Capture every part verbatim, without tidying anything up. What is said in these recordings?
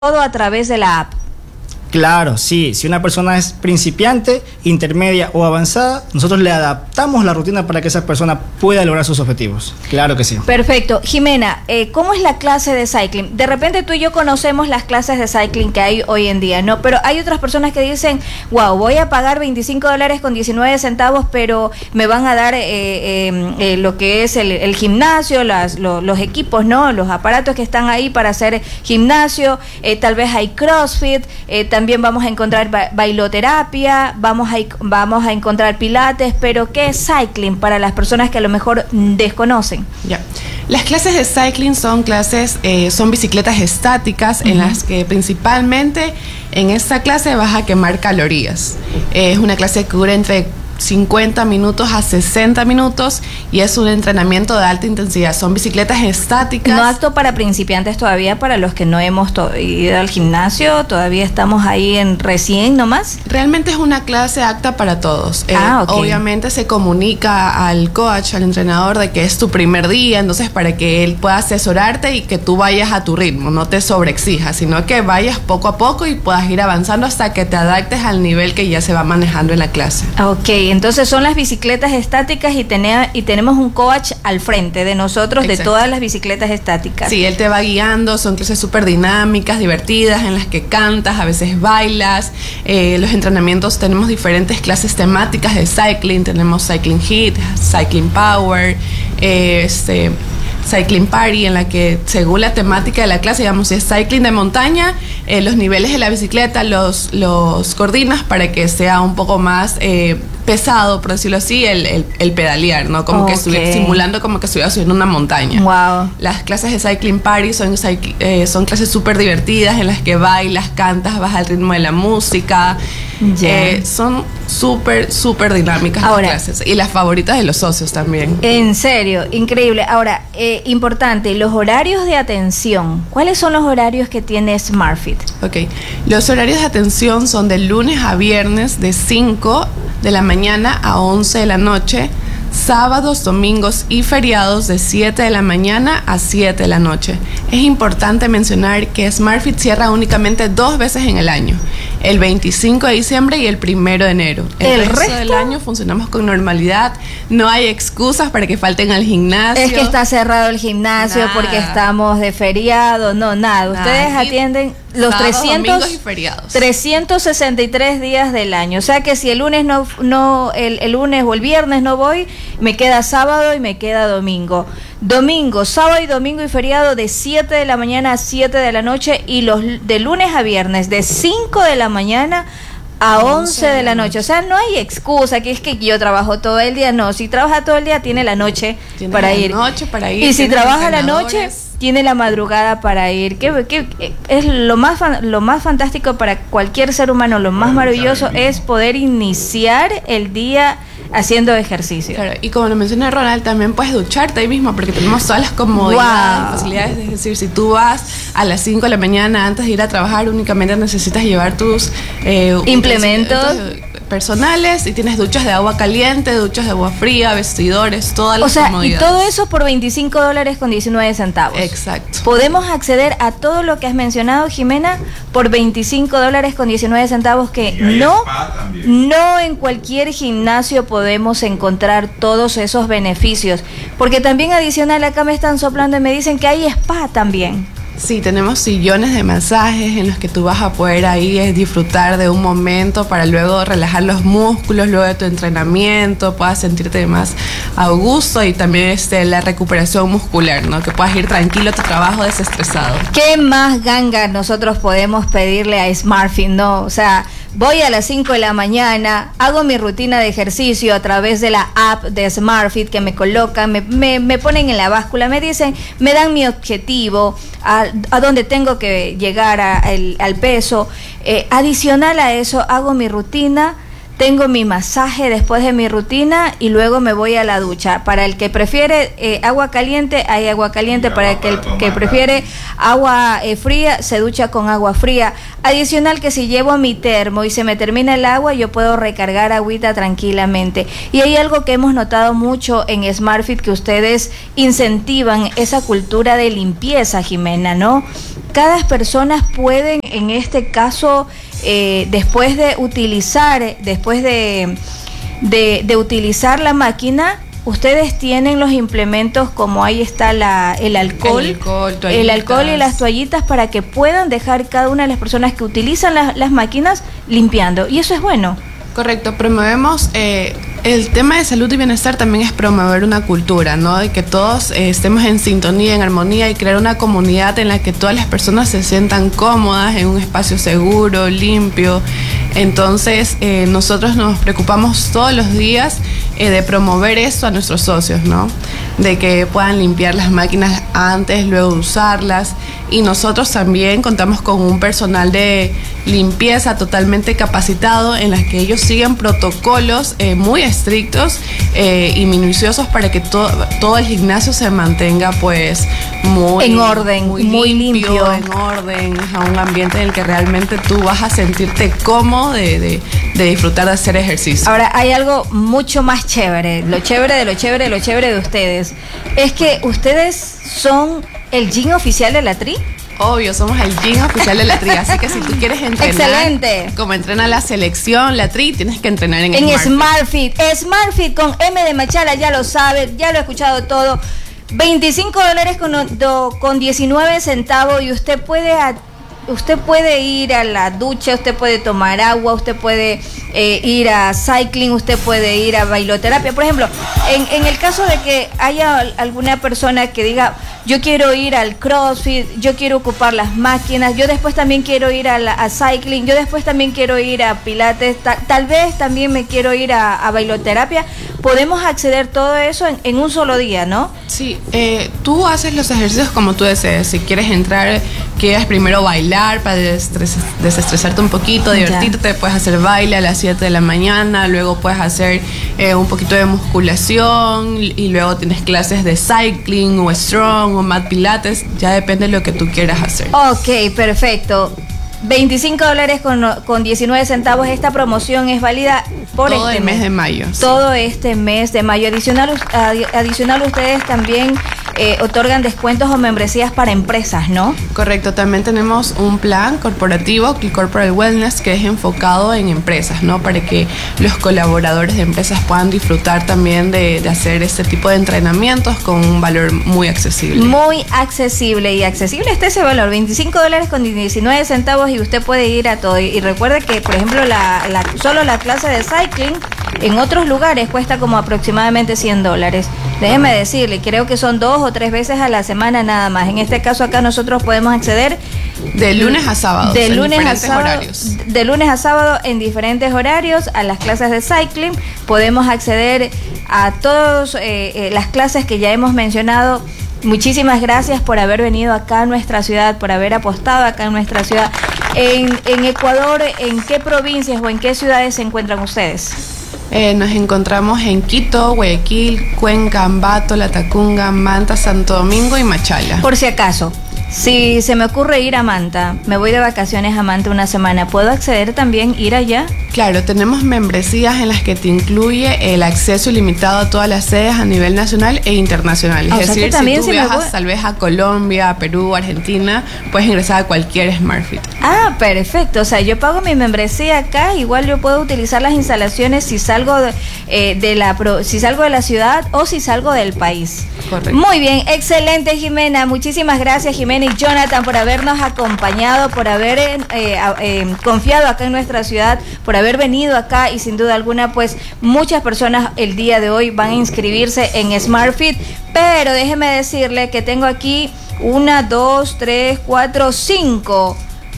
todo a través de la app. Claro, sí. Si una persona es principiante, intermedia o avanzada, nosotros le adaptamos la rutina para que esa persona pueda lograr sus objetivos. Claro que sí. Perfecto. Jimena, eh, ¿cómo es la clase de cycling? De repente tú y yo conocemos las clases de cycling que hay hoy en día, ¿no? Pero hay otras personas que dicen, wow, voy a pagar veinticinco dólares con diecinueve centavos, pero me van a dar eh, eh, eh, lo que es el, el gimnasio, las, lo, los equipos, ¿no? Los aparatos que están ahí para hacer gimnasio, eh, tal vez hay CrossFit, eh, también También vamos a encontrar ba bailoterapia, vamos a, vamos a encontrar pilates, pero ¿qué es cycling para las personas que a lo mejor desconocen? Ya. Las clases de cycling son clases, eh, son bicicletas estáticas, uh-huh, en las que principalmente en esta clase vas a quemar calorías. Eh, es una clase que dura entre cincuenta minutos a sesenta minutos y es un entrenamiento de alta intensidad. Son bicicletas estáticas. No apto para principiantes todavía, para los que no hemos ido al gimnasio, todavía estamos ahí en recién nomás. Realmente es una clase apta para todos. Ah, eh, okay. Obviamente se comunica al coach, al entrenador, de que es tu primer día, entonces para que él pueda asesorarte y que tú vayas a tu ritmo, no te sobreexijas, sino que vayas poco a poco y puedas ir avanzando hasta que te adaptes al nivel que ya se va manejando en la clase. Ok, entonces son las bicicletas estáticas y, tenea, y tenemos un coach al frente de nosotros. Exacto. De todas las bicicletas estáticas. Sí, él te va guiando, son clases súper dinámicas, divertidas, en las que cantas, a veces bailas. Eh, los entrenamientos, tenemos diferentes clases temáticas de cycling, tenemos Cycling Heat, Cycling Power, eh, este... Cycling Party, en la que según la temática de la clase, digamos, si es cycling de montaña, eh, los niveles de la bicicleta los, los coordinas para que sea un poco más eh, pesado, por decirlo así, el, el, el pedalear, ¿no? Como okay. que estuviera simulando como que estuviera subiendo una montaña. Wow. Las clases de Cycling Party son, eh, son clases súper divertidas en las que bailas, cantas, vas al ritmo de la música. Yeah. Eh, son súper, súper dinámicas las clases. Y las favoritas de los socios también. En serio, increíble. Ahora, eh, importante, los horarios de atención. ¿Cuáles son los horarios que tiene SmartFit? Ok, los horarios de atención son de lunes a viernes de cinco de la mañana a once de la noche. Sábados, domingos y feriados de siete de la mañana a siete de la noche. Es importante mencionar que SmartFit cierra únicamente dos veces en el año, el veinticinco de diciembre y el primero de enero. El, el resto, resto del año funcionamos con normalidad, no hay excusas para que falten al gimnasio. Es que está cerrado el gimnasio nada. Porque estamos de feriado, no, nada. Ustedes nada. atienden los sábados, trescientos, y feriados. trescientos sesenta y tres días del año. O sea que si el lunes no, no el, el lunes o el viernes no voy, me queda sábado y me queda domingo. Domingo, sábado y domingo y feriado de siete de la mañana a siete de la noche y los de lunes a viernes de cinco de la mañana a once de la noche. O sea, no hay excusa que es que yo trabajo todo el día. No, si trabaja todo el día tiene la noche tiene para la ir. Noche para ir. Y si trabaja la noche tiene la madrugada para ir. Que, que es lo más lo más fantástico para cualquier ser humano, lo más maravilloso es poder iniciar el día haciendo ejercicio. Claro, y como lo mencioné Ronald, también puedes ducharte ahí mismo porque tenemos todas las comodidades, wow. facilidades. Es decir, si tú vas a las cinco de la mañana antes de ir a trabajar, únicamente necesitas llevar tus eh, implementos personales y tienes duchas de agua caliente, duchas de agua fría, vestidores, todas las o sea, comodidades. Y todo eso por veinticinco dólares con diecinueve centavos. Exacto. Podemos acceder a todo lo que has mencionado, Jimena, por veinticinco dólares con diecinueve centavos, que no, no en cualquier gimnasio podemos encontrar todos esos beneficios. Porque también adicional, acá me están soplando y me dicen que hay spa también. Sí, tenemos sillones de masajes en los que tú vas a poder ahí disfrutar de un momento para luego relajar los músculos, luego de tu entrenamiento, puedas sentirte más a gusto y también este, la recuperación muscular, ¿no? Que puedas ir tranquilo a tu trabajo desestresado. ¿Qué más ganga nosotros podemos pedirle a SmartFit, no? O sea, voy a las cinco de la mañana, hago mi rutina de ejercicio a través de la app de SmartFit que me colocan, me, me, me ponen en la báscula, me dicen, me dan mi objetivo, a, a dónde tengo que llegar a, el, al peso. Eh, adicional a eso, hago mi rutina, tengo mi masaje después de mi rutina y luego me voy a la ducha. Para el que prefiere eh, agua caliente, hay agua caliente. Para el que, el que prefiere agua eh, fría, se ducha con agua fría. Adicional que si llevo mi termo y se me termina el agua, yo puedo recargar agüita tranquilamente. Y hay algo que hemos notado mucho en SmartFit, que ustedes incentivan esa cultura de limpieza, Jimena, ¿no? cada persona pueden, en este caso, eh, después de utilizar, después de, de, de utilizar la máquina, ustedes tienen los implementos como ahí está la, el alcohol, el alcohol, el alcohol y las toallitas para que puedan dejar cada una de las personas que utilizan las, las máquinas limpiando. Y eso es bueno. Correcto, promovemos eh, el tema de salud y bienestar también es promover una cultura, ¿no? De que todos eh, estemos en sintonía, en armonía y crear una comunidad en la que todas las personas se sientan cómodas en un espacio seguro, limpio. Entonces, eh, nosotros nos preocupamos todos los días eh, de promover eso a nuestros socios, ¿no? De que puedan limpiar las máquinas antes, luego de usarlas. Y nosotros también contamos con un personal de limpieza totalmente capacitado en las que ellos siguen protocolos eh, muy estrictos eh, y minuciosos para que to todo el gimnasio se mantenga pues muy en orden, muy, muy limpio, limpio, en orden, a un ambiente en el que realmente tú vas a sentirte cómodo de, de, de disfrutar de hacer ejercicio. Ahora, hay algo mucho más chévere, lo chévere de lo chévere de lo chévere de ustedes, es que ustedes son el gym oficial de la Tri. Obvio, somos el gym oficial de la Tri, así que si tú quieres entrenar, excelente, como entrena la selección, la Tri, tienes que entrenar en, en SmartFit. SmartFit. SmartFit con M de Machala, ya lo sabe, ya lo he escuchado todo. veinticinco dólares con, con diecinueve centavos y usted puede, a, usted puede ir a la ducha, usted puede tomar agua, usted puede eh, ir a cycling, usted puede ir a bailoterapia. Por ejemplo, en, en el caso de que haya alguna persona que diga, yo quiero ir al CrossFit, yo quiero ocupar las máquinas, yo después también quiero ir a, la, a cycling, yo después también quiero ir a pilates, ta, tal vez también me quiero ir a, a bailoterapia, podemos acceder todo eso en, en un solo día, ¿no? Sí, eh, tú haces los ejercicios como tú desees. Si quieres entrar, quieres primero bailar para desestres, desestresarte un poquito, divertirte, ya. Puedes hacer baile a las siete de la mañana, luego puedes hacer eh, un poquito de musculación y luego tienes clases de cycling o strong o mat pilates, ya depende de lo que tú quieras hacer. Ok, perfecto. veinticinco dólares con, con diecinueve centavos. Esta promoción es válida por todo este el mes de mayo. Todo sí. Este mes de mayo. Adicional, adicional ustedes también eh, otorgan descuentos o membresías para empresas, ¿no? Correcto, también tenemos un plan corporativo, el Corporate Wellness, que es enfocado en empresas, ¿no? Para que los colaboradores de empresas puedan disfrutar también de, de hacer este tipo de entrenamientos con un valor muy accesible. Muy accesible y accesible está ese valor, veinticinco dólares con diecinueve centavos y usted puede ir a todo. Y recuerde que, por ejemplo, la, la, solo la clase de cycling en otros lugares cuesta como aproximadamente cien dólares. Déjeme decirle, creo que son dos o tres veces a la semana nada más. En este caso acá nosotros podemos acceder de lunes a sábado, de lunes a sábado, horarios. de lunes a sábado en diferentes horarios a las clases de cycling. Podemos acceder a todas eh, eh, las clases que ya hemos mencionado. Muchísimas gracias por haber venido acá a nuestra ciudad, por haber apostado acá en nuestra ciudad. En, en Ecuador, ¿en qué provincias o en qué ciudades se encuentran ustedes? Eh, nos encontramos en Quito, Guayaquil, Cuenca, Ambato, Latacunga, Manta, Santo Domingo y Machala. Por si acaso, si se me ocurre ir a Manta, me voy de vacaciones a Manta una semana, ¿puedo acceder también, ir allá? Claro, tenemos membresías en las que te incluye el acceso ilimitado a todas las sedes a nivel nacional e internacional. Es o sea decir, que también si tú si viajas voy... tal vez a Colombia, a Perú, Argentina, puedes ingresar a cualquier SmartFit. Ah, perfecto. O sea, yo pago mi membresía acá, igual yo puedo utilizar las instalaciones si salgo de, eh, de la pro, si salgo de la ciudad o si salgo del país. Correcto. Muy bien, excelente, Jimena. Muchísimas gracias, Jimena y Jonathan, por habernos acompañado, por haber eh, eh, confiado acá en nuestra ciudad, por haber venido acá y sin duda alguna, pues muchas personas el día de hoy van a inscribirse en SmartFit, pero déjeme decirle que tengo aquí una, dos, tres, cuatro, cinco.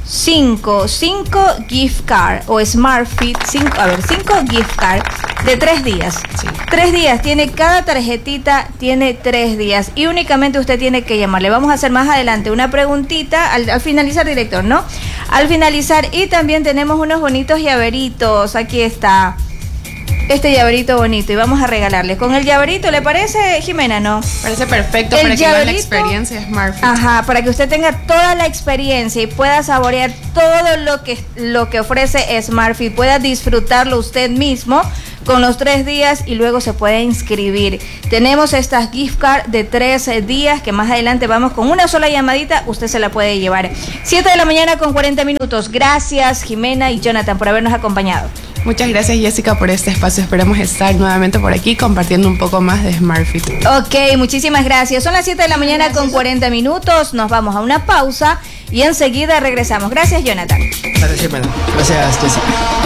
Cinco, cinco gift card o SmartFit, cinco, a ver, cinco gift card de tres días. Sí. Tres días, tiene cada tarjetita, tiene tres días y únicamente usted tiene que llamarle. Vamos a hacer más adelante una preguntita al, al finalizar, director, ¿no? Al finalizar, y también tenemos unos bonitos llaveritos, aquí está. Este llaverito bonito y vamos a regalarle. Con el llaverito, ¿le parece, Jimena? No. Parece perfecto el para que llaverito, vean la experiencia de SmartFit. Ajá, para que usted tenga toda la experiencia y pueda saborear todo lo que, lo que ofrece SmartFit, pueda disfrutarlo usted mismo. con los tres días y luego se puede inscribir. Tenemos estas gift cards de tres días que más adelante vamos con una sola llamadita, usted se la puede llevar. siete de la mañana con cuarenta minutos. Gracias Jimena y Jonathan por habernos acompañado. Muchas gracias Jessica por este espacio. Esperamos estar nuevamente por aquí compartiendo un poco más de SmartFit. Ok, muchísimas gracias. Son las siete de la mañana gracias. Con cuarenta minutos. Nos vamos a una pausa y enseguida regresamos. Gracias, Jonathan. Gracias, Jimena. Gracias, Jessica.